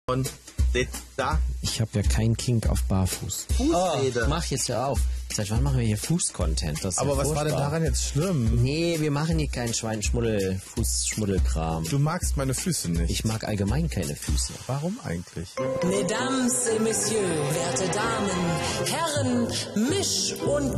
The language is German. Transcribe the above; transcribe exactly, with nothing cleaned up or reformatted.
Und da. Ich habe ja keinen Kink auf Barfuß. Fußrede. Oh, mach jetzt ja auf. Seit wann machen wir hier Fuß-Content? Das ist Aber ja was war denn furchtbar. daran jetzt schlimm? Nee, wir machen hier keinen Schweinschmuddel, Fußschmuddelkram. Du magst meine Füße nicht. Ich mag allgemein keine Füße. Warum eigentlich? Mesdames et Messieurs, werte Damen, Herren, Misch und